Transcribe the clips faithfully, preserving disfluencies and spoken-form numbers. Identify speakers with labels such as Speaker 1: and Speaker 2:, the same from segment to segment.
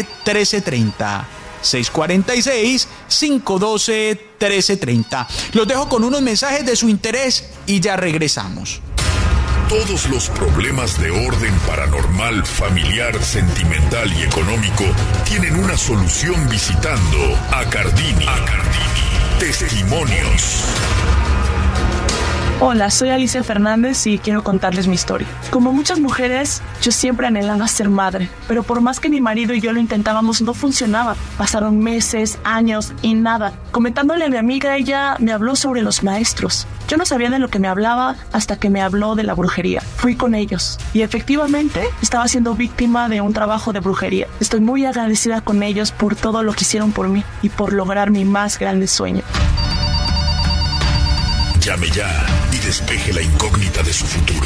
Speaker 1: uno dos, uno tres tres cero. seis cuatro seis, cinco uno dos, uno tres tres cero. Los dejo con unos mensajes de su interés y ya regresamos.
Speaker 2: Todos los problemas de orden paranormal, familiar, sentimental y económico tienen una solución visitando a Cardini. A Cardini. Testimonios.
Speaker 3: Hola, soy Alicia Fernández y quiero contarles mi historia. Como muchas mujeres, yo siempre anhelaba ser madre, pero por más que mi marido y yo lo intentábamos, no funcionaba. Pasaron meses, años y nada. Comentándole a mi amiga, ella me habló sobre los maestros. Yo no sabía de lo que me hablaba hasta que me habló de la brujería. Fui con ellos y efectivamente estaba siendo víctima de un trabajo de brujería. Estoy muy agradecida con ellos por todo lo que hicieron por mí y por lograr mi más grande sueño.
Speaker 2: Llame ya y despeje la incógnita de su futuro.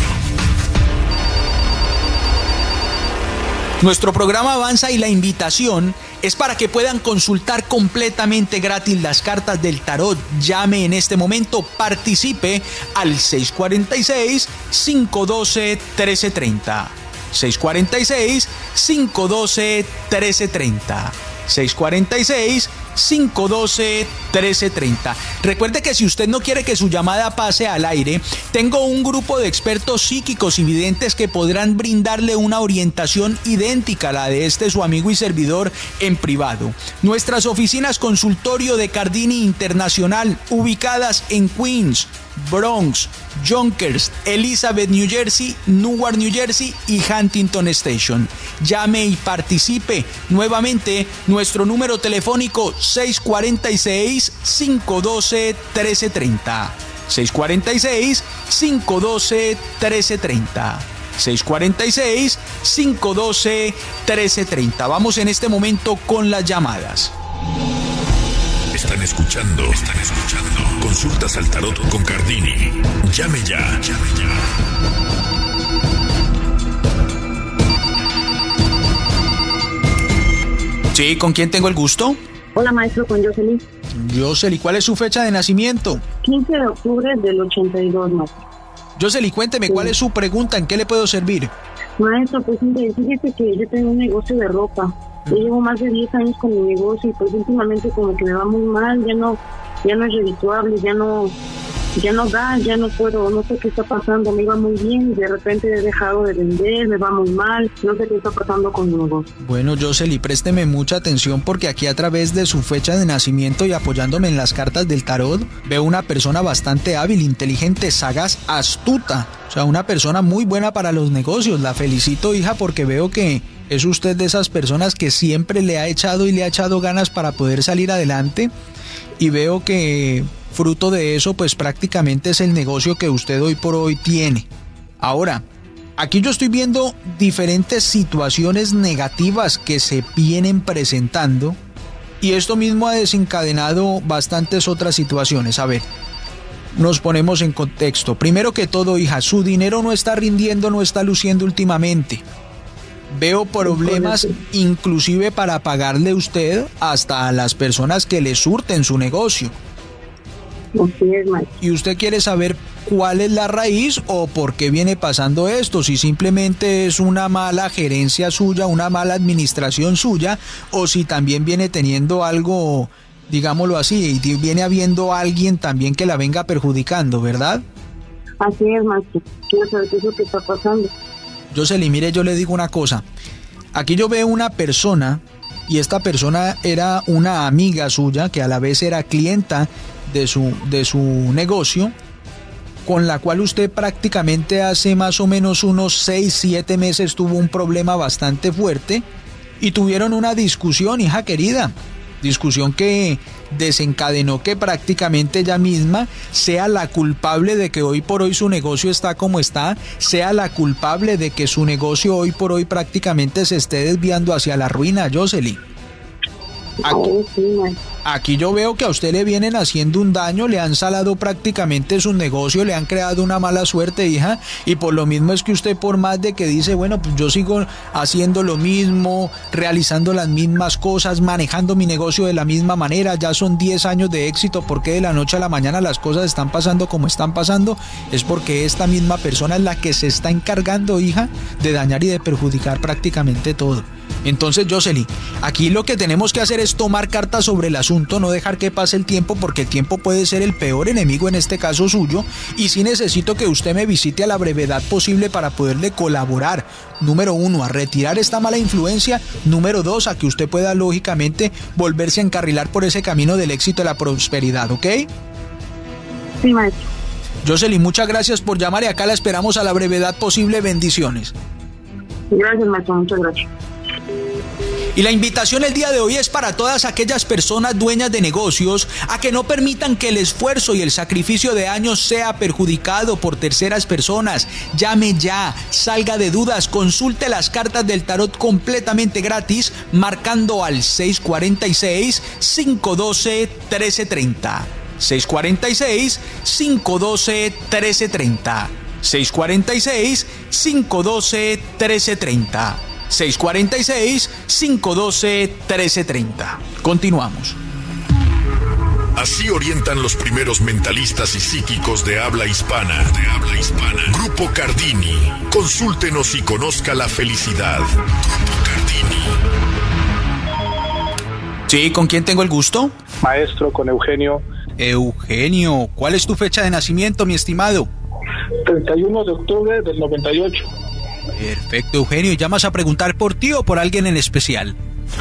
Speaker 1: Nuestro programa avanza y la invitación es para que puedan consultar completamente gratis las cartas del tarot. Llame en este momento, participe al seis cuatro seis, cinco uno dos, uno tres tres cero. seis cuatro seis, cinco uno dos, uno tres tres cero. seis cuatro seis, cinco uno dos, uno tres tres cero. Recuerde que si usted no quiere que su llamada pase al aire, tengo un grupo de expertos psíquicos y videntes que podrán brindarle una orientación idéntica a la de este su amigo y servidor en privado. Nuestras oficinas consultorio de Cardini Internacional, ubicadas en Queens, Bronx, Yonkers, Elizabeth, New Jersey, Newark, New Jersey y Huntington Station. Llame y participe. Nuevamente, nuestro número telefónico seis cuatro seis, cinco uno dos, uno tres tres cero. seis cuatro seis, cinco uno dos, uno tres tres cero. seis cuatro seis, cinco uno dos, uno tres tres cero. Vamos en este momento con las llamadas.
Speaker 2: Están escuchando, están escuchando. Consultas al tarot con Cardini. Llame ya, llame ya.
Speaker 1: Sí, ¿con quién tengo el gusto?
Speaker 4: Hola, maestro, con Yoseli.
Speaker 1: Yoseli, ¿cuál es su fecha de nacimiento?
Speaker 4: quince de octubre del ochenta y dos, maestro.
Speaker 1: Yoseli, cuénteme, sí. ¿Cuál es su pregunta? ¿En qué le puedo servir?
Speaker 4: Maestro, pues fíjese que yo tengo un negocio de ropa. Yo llevo más de diez años con mi negocio y pues últimamente como que me va muy mal, ya no, ya no es redituable, ya no, ya no da, ya no puedo, no sé qué está pasando, me iba muy bien y de repente he dejado de vender, me va muy mal, no sé qué está pasando con mi negocio.
Speaker 1: Bueno, Yoseli, présteme mucha atención porque aquí a través de su fecha de nacimiento y apoyándome en las cartas del tarot, veo una persona bastante hábil, inteligente, sagaz, astuta, o sea, una persona muy buena para los negocios. La felicito, hija, porque veo que es usted de esas personas que siempre le ha echado y le ha echado ganas para poder salir adelante y veo que fruto de eso pues prácticamente es el negocio que usted hoy por hoy tiene. Ahora, aquí yo estoy viendo diferentes situaciones negativas que se vienen presentando y esto mismo ha desencadenado bastantes otras situaciones. A ver, nos ponemos en contexto. Primero que todo, hija, su dinero no está rindiendo, no está luciendo últimamente. Veo problemas inclusive para pagarle usted hasta a las personas que le surten su negocio.
Speaker 4: Así es, maestro.
Speaker 1: Y usted quiere saber cuál es la raíz o por qué viene pasando esto, si simplemente es una mala gerencia suya, una mala administración suya, o si también viene teniendo algo, digámoslo así, y viene habiendo alguien también que la venga perjudicando, ¿verdad?
Speaker 4: Así es, maestro. Quiero saber qué es lo que está pasando.
Speaker 1: Yoseli, mire, yo le digo una cosa. Aquí yo veo una persona y esta persona era una amiga suya que a la vez era clienta de su, de su negocio, con la cual usted prácticamente hace más o menos unos seis, siete meses tuvo un problema bastante fuerte y tuvieron una discusión, hija querida. Discusión que desencadenó que prácticamente ella misma sea la culpable de que hoy por hoy su negocio está como está, sea la culpable de que su negocio hoy por hoy prácticamente se esté desviando hacia la ruina, Yoseli. Aquí, aquí yo veo que a usted le vienen haciendo un daño, le han salado prácticamente su negocio, le han creado una mala suerte, hija, y por lo mismo es que usted, por más de que dice, bueno, pues yo sigo haciendo lo mismo, realizando las mismas cosas, manejando mi negocio de la misma manera, ya son diez años de éxito, ¿por qué de la noche a la mañana las cosas están pasando como están pasando? Es porque esta misma persona es la que se está encargando, hija, de dañar y de perjudicar prácticamente todo. Entonces, Jocelyn, aquí lo que tenemos que hacer es tomar cartas sobre el asunto, no dejar que pase el tiempo, porque el tiempo puede ser el peor enemigo en este caso suyo, y sí necesito que usted me visite a la brevedad posible para poderle colaborar. Número uno, a retirar esta mala influencia. Número dos, a que usted pueda lógicamente volverse a encarrilar por ese camino del éxito y la prosperidad, ¿ok?
Speaker 4: Sí, maestro.
Speaker 1: Jocelyn, muchas gracias por llamar y acá la esperamos a la brevedad posible. Bendiciones.
Speaker 4: Gracias, maestro, muchas gracias.
Speaker 1: Y la invitación el día de hoy es para todas aquellas personas dueñas de negocios a que no permitan que el esfuerzo y el sacrificio de años sea perjudicado por terceras personas. Llame ya, salga de dudas, consulte las cartas del tarot completamente gratis marcando al seis cuatro seis, cinco uno dos, uno tres tres cero. seis cuatro seis, cinco uno dos, uno tres tres cero. seis cuatro seis, cinco uno dos, uno tres tres cero. seis cuatro seis, cinco uno dos, uno tres tres cero. Continuamos.
Speaker 2: Así orientan los primeros mentalistas y psíquicos de habla hispana. De habla hispana. Grupo Cardini. Consúltenos y conozca la felicidad. Grupo Cardini.
Speaker 1: Sí, ¿con quién tengo el gusto?
Speaker 5: Maestro, con Eugenio.
Speaker 1: Eugenio, ¿cuál es tu fecha de nacimiento, mi estimado?
Speaker 5: treinta y uno de octubre del noventa y ocho.
Speaker 1: Perfecto, Eugenio. ¿Llamas a preguntar por ti o por alguien en especial?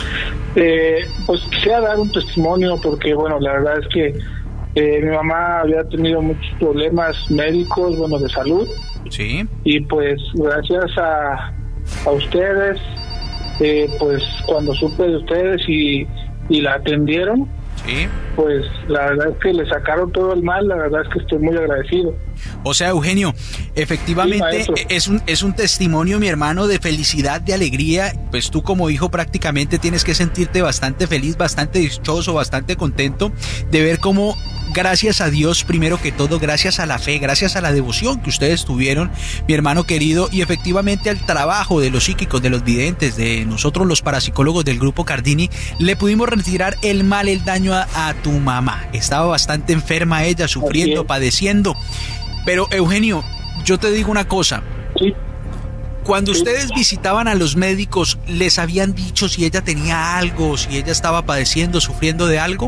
Speaker 5: Eh, pues quisiera dar un testimonio porque, bueno, la verdad es que eh, mi mamá había tenido muchos problemas médicos, bueno, de salud.
Speaker 1: Sí.
Speaker 5: Y pues gracias a, a ustedes, eh, pues cuando supe de ustedes y, y la atendieron,
Speaker 1: sí,
Speaker 5: pues la verdad es que le sacaron todo el mal. La verdad es que estoy muy agradecido.
Speaker 1: O sea, Eugenio, efectivamente
Speaker 5: sí,
Speaker 1: es un es un testimonio, mi hermano, de felicidad, de alegría. Pues tú como hijo prácticamente tienes que sentirte bastante feliz, bastante dichoso, bastante contento de ver cómo, gracias a Dios, primero que todo, gracias a la fe, gracias a la devoción que ustedes tuvieron, mi hermano querido, y efectivamente al trabajo de los psíquicos, de los videntes, de nosotros los parapsicólogos del Grupo Cardini, le pudimos retirar el mal, el daño a, a tu mamá. Estaba bastante enferma ella, sufriendo, padeciendo. Pero, Eugenio, yo te digo una cosa.
Speaker 5: Sí.
Speaker 1: Cuando ustedes visitaban a los médicos, ¿les habían dicho si ella tenía algo, si ella estaba padeciendo, sufriendo de algo?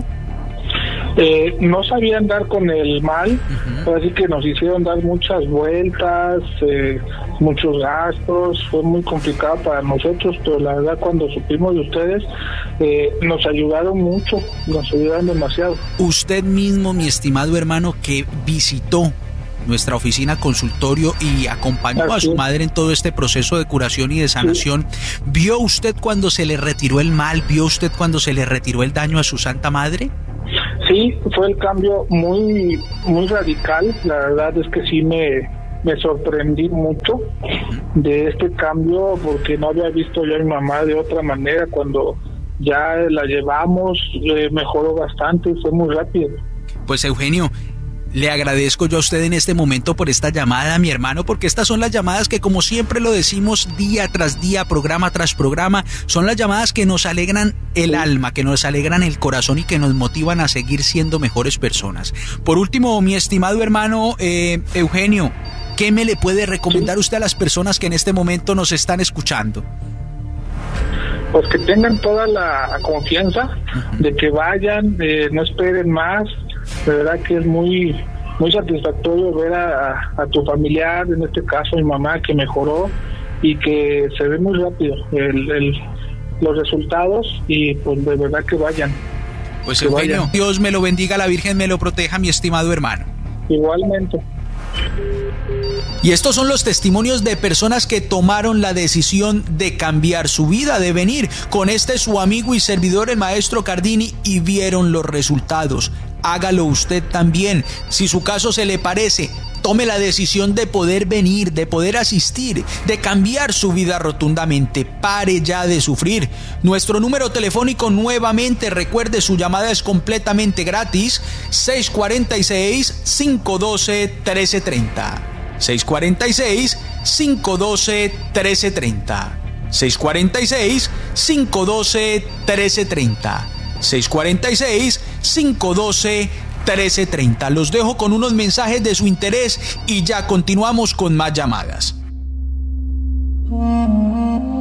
Speaker 5: Eh, no sabían dar con el mal,
Speaker 1: Uh-huh.
Speaker 5: así que nos hicieron dar muchas vueltas, eh, muchos gastos. Fue muy complicado para nosotros, pero la verdad cuando supimos de ustedes, eh, nos ayudaron mucho, nos ayudaron demasiado.
Speaker 1: Usted mismo, mi estimado hermano, que visitó nuestra oficina consultorio y acompañó
Speaker 5: Así
Speaker 1: a su
Speaker 5: es.
Speaker 1: madre en todo este proceso de curación y de sanación, sí. ¿Vio usted cuando se le retiró el mal? ¿Vio usted cuando se le retiró el daño a su santa madre?
Speaker 5: Sí, fue el cambio muy muy radical. La verdad es que sí me, me sorprendí mucho de este cambio, porque no había visto yo a mi mamá de otra manera. Cuando ya la llevamos, eh, mejoró bastante, fue muy rápido.
Speaker 1: Pues, Eugenio, le agradezco yo a usted en este momento por esta llamada, mi hermano, porque estas son las llamadas que, como siempre lo decimos día tras día, programa tras programa, son las llamadas que nos alegran el alma, que nos alegran el corazón y que nos motivan a seguir siendo mejores personas. Por último, mi estimado hermano eh, Eugenio, ¿qué me le puede recomendar usted a las personas que en este momento nos están escuchando?
Speaker 5: Pues que tengan toda la confianza de que vayan, eh, no esperen más. De verdad que es muy muy satisfactorio ver a, a tu familiar, en este caso mi mamá, que mejoró y que se ve muy rápido el, el, los resultados, y pues de verdad que vayan.
Speaker 1: Pues
Speaker 5: que
Speaker 1: Eugenio,
Speaker 5: vayan.
Speaker 1: Dios me lo bendiga, la Virgen me lo proteja, mi estimado hermano.
Speaker 5: Igualmente.
Speaker 1: Y estos son los testimonios de personas que tomaron la decisión de cambiar su vida, de venir con este su amigo y servidor, el maestro Cardini, y vieron los resultados. Hágalo usted también. Si su caso se le parece, tome la decisión de poder venir, de poder asistir, de cambiar su vida rotundamente. Pare ya de sufrir. Nuestro número telefónico, nuevamente, recuerde, su llamada es completamente gratis, seis cuatro seis, cinco uno dos, uno tres tres cero. seis cuatro seis, cinco uno dos, uno tres tres cero. seis cuatro seis, cinco uno dos, uno tres tres cero. seis cuatro seis, cinco uno dos, uno tres tres cero. Los dejo con unos mensajes de su interés y ya continuamos con más llamadas.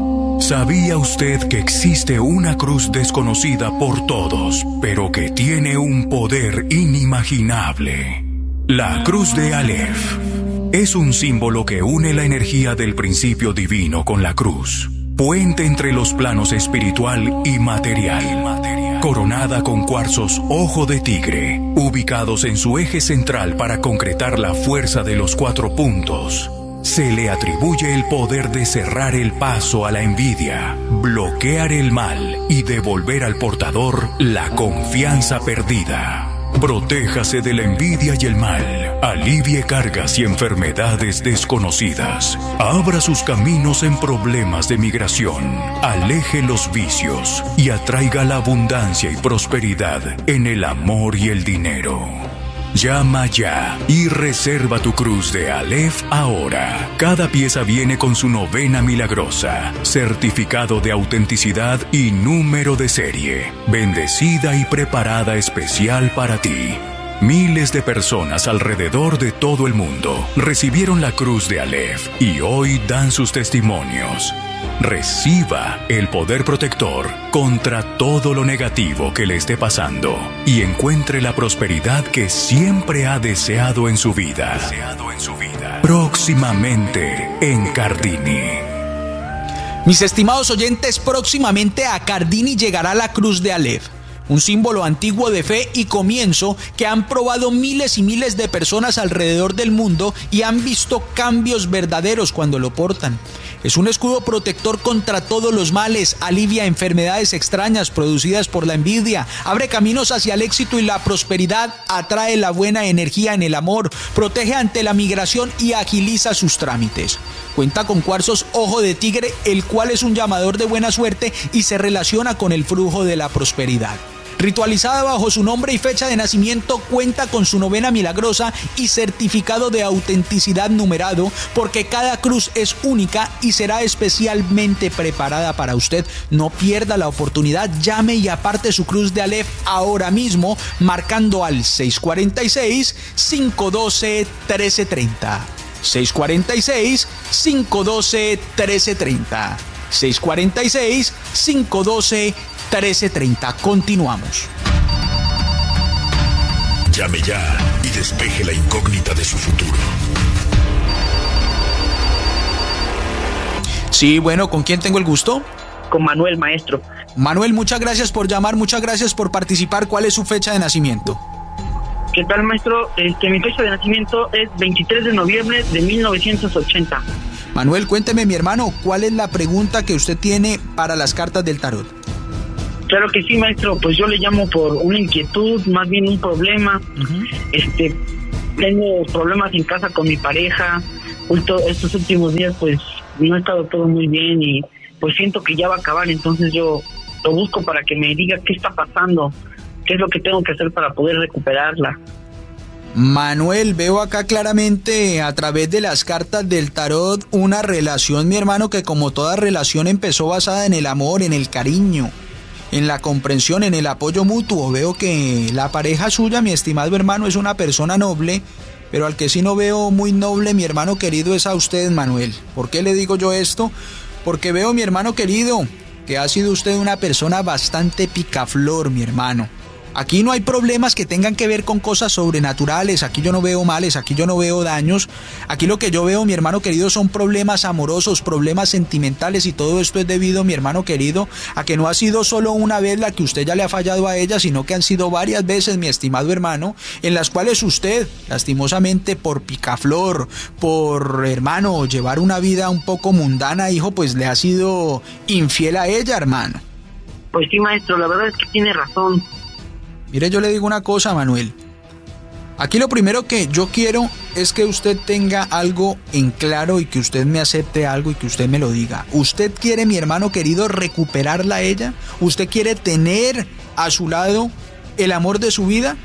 Speaker 2: ¿Sabía usted que existe una cruz desconocida por todos, pero que tiene un poder inimaginable? La cruz de Aleph es un símbolo que une la energía del principio divino con la cruz, puente entre los planos espiritual y material, coronada con cuarzos ojo de tigre, ubicados en su eje central para concretar la fuerza de los cuatro puntos. Se le atribuye el poder de cerrar el paso a la envidia, bloquear el mal y devolver al portador la confianza perdida. Protéjase de la envidia y el mal, alivie cargas y enfermedades desconocidas, abra sus caminos en problemas de migración, aleje los vicios y atraiga la abundancia y prosperidad en el amor y el dinero. Llama ya y reserva tu cruz de Aleph ahora. Cada pieza viene con su novena milagrosa, certificado de autenticidad y número de serie, bendecida y preparada especial para ti. Miles de personas alrededor de todo el mundo recibieron la cruz de Aleph y hoy dan sus testimonios. Reciba el poder protector contra todo lo negativo que le esté pasando y encuentre la prosperidad que siempre ha deseado en su vida. Deseado en su vida. Próximamente en Cardini.
Speaker 1: Mis estimados oyentes, próximamente a Cardini llegará la cruz de Aleph, un símbolo antiguo de fe y comienzo que han probado miles y miles de personas alrededor del mundo y han visto cambios verdaderos cuando lo portan. Es un escudo protector contra todos los males, alivia enfermedades extrañas producidas por la envidia, abre caminos hacia el éxito y la prosperidad, atrae la buena energía en el amor, protege ante la migración y agiliza sus trámites. Cuenta con cuarzos ojo de tigre, el cual es un llamador de buena suerte y se relaciona con el flujo de la prosperidad. Ritualizada bajo su nombre y fecha de nacimiento, cuenta con su novena milagrosa y certificado de autenticidad numerado, porque cada cruz es única y será especialmente preparada para usted. No pierda la oportunidad, llame y aparte su cruz de Aleph ahora mismo, marcando al seis cuatro seis, cinco uno dos, uno tres tres cero. seis cuatro seis, cinco uno dos, uno tres tres cero. seis cuatro seis, cinco uno dos, trece treinta. Continuamos.
Speaker 2: Llame ya y despeje la incógnita de su futuro.
Speaker 1: Sí, bueno, ¿con quién tengo el gusto?
Speaker 6: Con Manuel, maestro.
Speaker 1: Manuel, muchas gracias por llamar, muchas gracias por participar. ¿Cuál es su fecha de nacimiento?
Speaker 6: ¿Qué tal, maestro? Este, mi fecha de nacimiento es veintitrés de noviembre de mil novecientos ochenta.
Speaker 1: Manuel, cuénteme, mi hermano, ¿cuál es la pregunta que usted tiene para las cartas del tarot?
Speaker 6: Claro que sí, maestro, pues yo le llamo por una inquietud, más bien un problema. Uh-huh. Este, tengo problemas en casa con mi pareja. Justo estos últimos días, pues, no ha estado todo muy bien y pues siento que ya va a acabar. Entonces yo lo busco para que me diga qué está pasando, qué es lo que tengo que hacer para poder recuperarla.
Speaker 1: Manuel, veo acá claramente a través de las cartas del tarot una relación, mi hermano, que como toda relación empezó basada en el amor, en el cariño, en la comprensión, en el apoyo mutuo. Veo que la pareja suya, mi estimado hermano, es una persona noble, pero al que sí no veo muy noble, mi hermano querido, es a usted, Manuel. ¿Por qué le digo yo esto? Porque veo, mi hermano querido, que ha sido usted una persona bastante picaflor, mi hermano. Aquí no hay problemas que tengan que ver con cosas sobrenaturales, aquí yo no veo males, aquí yo no veo daños. Aquí lo que yo veo, mi hermano querido, son problemas amorosos, problemas sentimentales, y todo esto es debido, mi hermano querido, a que no ha sido solo una vez la que usted ya le ha fallado a ella, sino que han sido varias veces, mi estimado hermano, en las cuales usted, lastimosamente, por picaflor, por, hermano, llevar una vida un poco mundana, hijo, pues le ha sido infiel a ella, hermano.
Speaker 6: Pues sí, maestro, la verdad es que tiene razón.
Speaker 1: Mire, yo le digo una cosa, Manuel. Aquí lo primero que yo quiero es que usted tenga algo en claro y que usted me acepte algo y que usted me lo diga. ¿Usted quiere, mi hermano querido, recuperarla a ella? ¿Usted quiere tener a su lado el amor de su vida?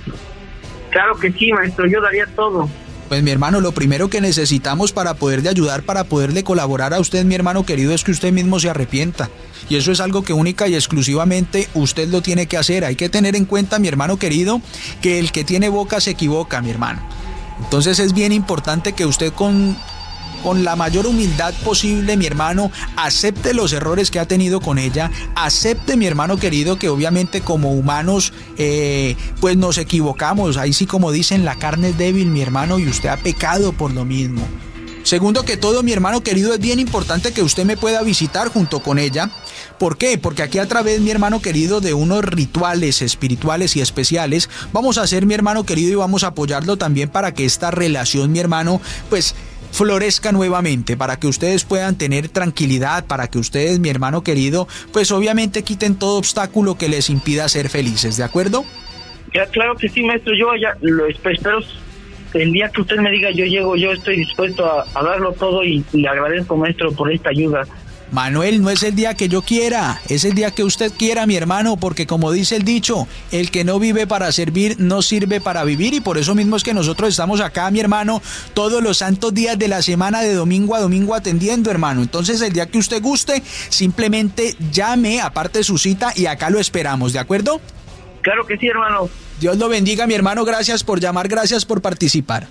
Speaker 6: Claro que sí, maestro, yo daría todo.
Speaker 1: Pues mi hermano, lo primero que necesitamos para poderle ayudar, para poderle colaborar a usted, mi hermano querido, es que usted mismo se arrepienta. Y eso es algo que única y exclusivamente usted lo tiene que hacer. Hay que tener en cuenta, mi hermano querido, que el que tiene boca se equivoca, mi hermano. Entonces es bien importante que usted con con la mayor humildad posible, mi hermano, acepte los errores que ha tenido con ella, acepte, mi hermano querido, que obviamente como humanos eh, pues nos equivocamos, ahí sí como dicen, la carne es débil, mi hermano, y usted ha pecado por lo mismo. Segundo que todo, mi hermano querido, es bien importante que usted me pueda visitar junto con ella. ¿Por qué? Porque aquí a través, mi hermano querido, de unos rituales espirituales y especiales, vamos a hacer, mi hermano querido, y vamos a apoyarlo también para que esta relación, mi hermano, pues florezca nuevamente, para que ustedes puedan tener tranquilidad, para que ustedes, mi hermano querido, pues obviamente quiten todo obstáculo que les impida ser felices, ¿de acuerdo?
Speaker 6: Ya, claro que sí, maestro, yo ya lo espero. El día que usted me diga yo llego, yo estoy dispuesto a, a darlo todo y, y le agradezco, maestro, por esta ayuda.
Speaker 1: Manuel, no es el día que yo quiera, es el día que usted quiera, mi hermano, porque como dice el dicho, el que no vive para servir no sirve para vivir, y por eso mismo es que nosotros estamos acá, mi hermano, todos los santos días de la semana, de domingo a domingo atendiendo, hermano. Entonces el día que usted guste, simplemente llame, aparte su cita, y acá lo esperamos, ¿de acuerdo?
Speaker 6: Claro que sí, hermano.
Speaker 1: Dios lo bendiga, mi hermano, gracias por llamar, gracias por participar.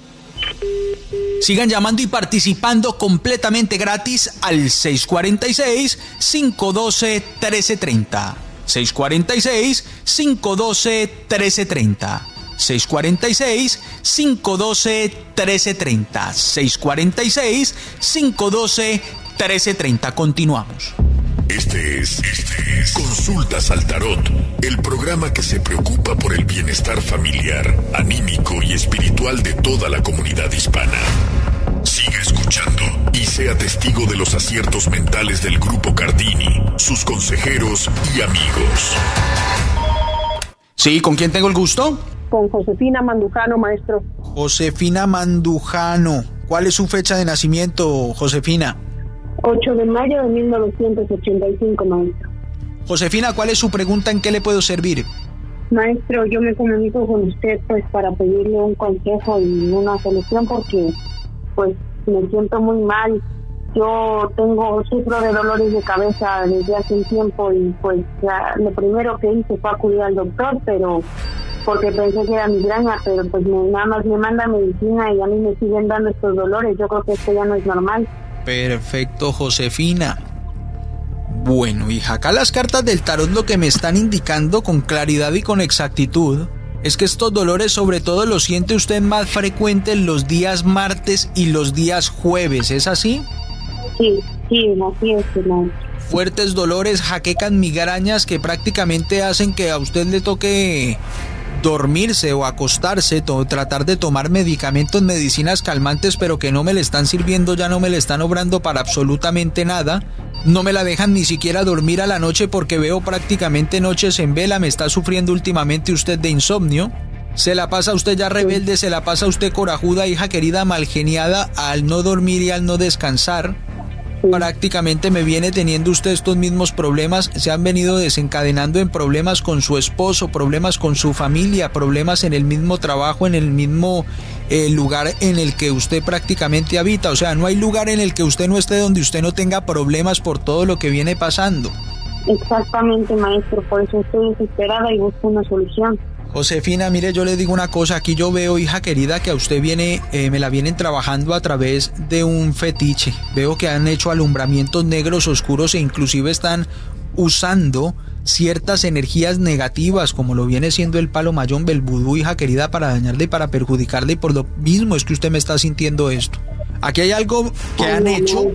Speaker 1: Sigan llamando y participando completamente gratis al seis cuatro seis, cinco uno dos, uno tres tres cero. seis cuatro seis, cinco uno dos, uno tres tres cero. seis cuatro seis, cinco uno dos, uno tres tres cero. seis cuatro seis, cinco uno dos, uno tres tres cero. Continuamos.
Speaker 2: Este es, este es Consultas al Tarot, el programa que se preocupa por el bienestar familiar, anímico y espiritual de toda la comunidad hispana. Siga escuchando y sea testigo de los aciertos mentales del Grupo Cardini, sus consejeros y amigos.
Speaker 1: Sí, ¿con quién tengo el gusto?
Speaker 7: Con Josefina Mandujano, maestro.
Speaker 1: Josefina Mandujano. ¿Cuál es su fecha de nacimiento, Josefina?
Speaker 4: ocho de mayo de mil novecientos ochenta y cinco, maestro.
Speaker 1: Josefina, ¿cuál es su pregunta? ¿En qué le puedo servir?
Speaker 4: Maestro, yo me comunico con usted pues para pedirle un consejo y una solución porque pues me siento muy mal. Yo tengo, sufro de dolores de cabeza desde hace un tiempo y pues ya, lo primero que hice fue acudir al doctor, pero porque pensé que era migraña, pero pues me, nada más me manda medicina y a mí me siguen dando estos dolores. Yo creo que esto ya no es normal.
Speaker 1: Perfecto, Josefina. Bueno, hija, acá las cartas del tarot lo que me están indicando con claridad y con exactitud es que estos dolores sobre todo los siente usted más frecuentes los días martes y los días jueves, ¿es así?
Speaker 4: Sí, sí, así es, no.
Speaker 1: Fuertes dolores, jaquecas, migrañas que prácticamente hacen que a usted le toque dormirse o acostarse, to- tratar de tomar medicamentos, medicinas calmantes, pero que no me le están sirviendo, ya no me le están obrando para absolutamente nada. No me la dejan ni siquiera dormir a la noche porque veo prácticamente noches en vela. Me está sufriendo últimamente usted de insomnio. Se la pasa usted ya rebelde, se la pasa usted corajuda, hija querida, malgeniada al no dormir y al no descansar. Prácticamente me viene teniendo usted estos mismos problemas, se han venido desencadenando en problemas con su esposo, problemas con su familia, problemas en el mismo trabajo, en el mismo eh, lugar en el que usted prácticamente habita. O sea, no hay lugar en el que usted no esté donde usted no tenga problemas por todo lo que viene pasando.
Speaker 4: Exactamente, maestro, por eso estoy desesperada y busco una solución.
Speaker 1: Josefina, mire, yo le digo una cosa, aquí yo veo, hija querida, que a usted viene, eh, me la vienen trabajando a través de un fetiche. Veo que han hecho alumbramientos negros oscuros e inclusive están usando ciertas energías negativas, como lo viene siendo el palo mayón del vudú, hija querida, para dañarle y para perjudicarle, y por lo mismo es que usted me está sintiendo esto. Aquí hay algo que han hecho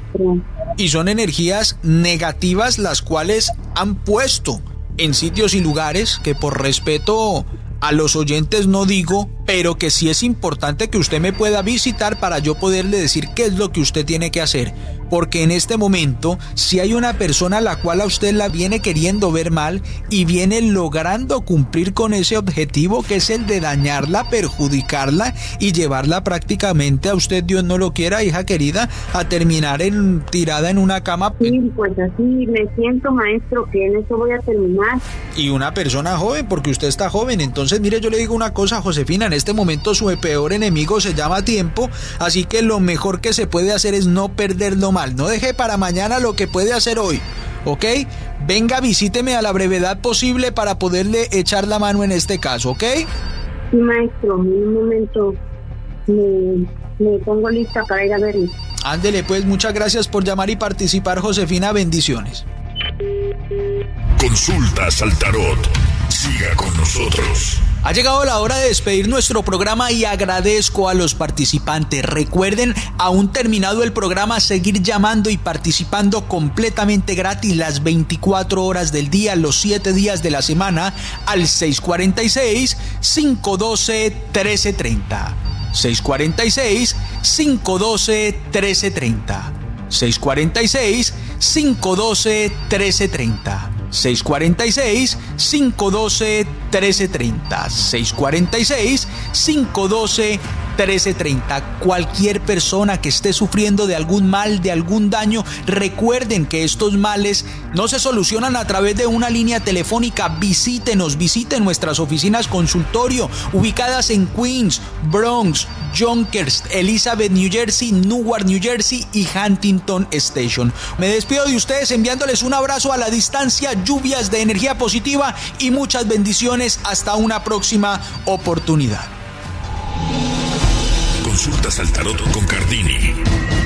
Speaker 1: y son energías negativas las cuales han puesto en sitios y lugares que por respeto a los oyentes no digo, pero que sí es importante que usted me pueda visitar para yo poderle decir qué es lo que usted tiene que hacer. Porque en este momento, si hay una persona a la cual a usted la viene queriendo ver mal y viene logrando cumplir con ese objetivo, que es el de dañarla, perjudicarla y llevarla prácticamente a usted, Dios no lo quiera, hija querida, a terminar en, tirada en una cama.
Speaker 4: Sí, pues así me siento, maestro, que en eso voy a terminar.
Speaker 1: Y una persona joven, porque usted está joven. Entonces, mire, yo le digo una cosa, Josefina, en este momento su peor enemigo se llama tiempo, así que lo mejor que se puede hacer es no perderlo mal. No deje para mañana lo que puede hacer hoy, ¿ok? Venga, visíteme a la brevedad posible para poderle echar la mano en este caso, ¿ok?
Speaker 4: Sí, maestro, en un momento me, me pongo lista para ir a verlo.
Speaker 1: Ándele pues, muchas gracias por llamar y participar, Josefina, bendiciones.
Speaker 2: Consultas al tarot. Siga con nosotros.
Speaker 1: Ha llegado la hora de despedir nuestro programa y agradezco a los participantes. Recuerden, aún terminado el programa, seguir llamando y participando completamente gratis las veinticuatro horas del día, los siete días de la semana, al seis cuatro seis, cinco uno dos, uno tres tres cero. seis cuatro seis, cinco uno dos, uno tres tres cero. seis cuatro seis, cinco uno dos, uno tres tres cero. seis cuatro seis, cinco uno dos, uno tres tres cero. seis cuatro seis, cinco uno dos, uno tres tres cero. Cualquier persona que esté sufriendo de algún mal, de algún daño, recuerden que estos males no se solucionan a través de una línea telefónica. Visítenos, visiten nuestras oficinas consultorio ubicadas en Queens, Bronx, Yonkers, Elizabeth, New Jersey, Newark, New Jersey y Huntington Station. Me despido de ustedes enviándoles un abrazo a la distancia, lluvias de energía positiva y muchas bendiciones. Hasta una próxima oportunidad.
Speaker 2: Consultas al tarot con Cardini.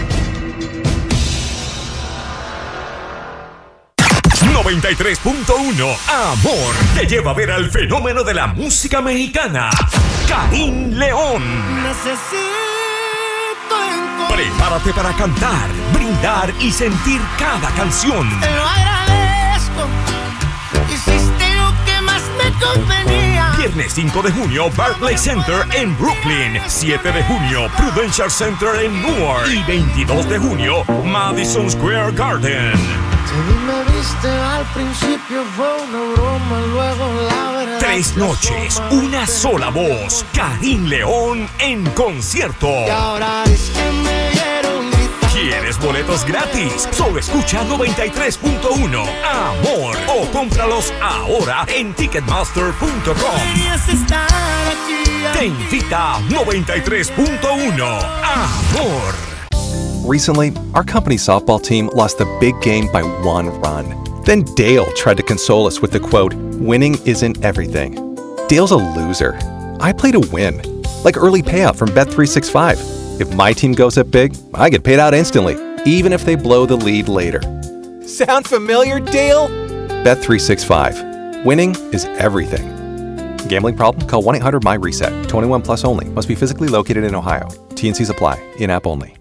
Speaker 2: noventa y tres punto uno Amor te lleva a ver al fenómeno de la música mexicana, Karim León.
Speaker 8: Necesito encontrar.
Speaker 2: Prepárate para cantar, brindar y sentir cada canción.
Speaker 8: Te lo agradezco. Hiciste lo que más me convenía.
Speaker 2: Viernes cinco de junio, Barclays Center en Brooklyn. siete de junio, Prudential Center en Newark. Y veintidós de junio, Madison Square Garden.
Speaker 8: Me viste al principio, fue una broma, luego la verdad.
Speaker 2: Tres noches, una sola voz. Karim León en concierto.
Speaker 8: Y ahora es que me dieron gritar.
Speaker 2: ¿Quieres boletos gratis? Solo escucha noventa y tres punto uno Amor o cómpralos ahora en ticketmaster punto com. Te invita noventa y tres punto uno Amor.
Speaker 9: Recently, our company's softball team lost the big game by one run. Then Dale tried to console us with the quote, "Winning isn't everything." Dale's a loser. I play to win. Like early payout from Bet three sixty-five. If my team goes up big, I get paid out instantly, even if they blow the lead later. Sound familiar, Dale? Bet three sixty-five. Winning is everything. Gambling problem? Call one eight hundred M Y RESET. twenty-one plus only. Must be physically located in Ohio. T N Cs apply. In-app only.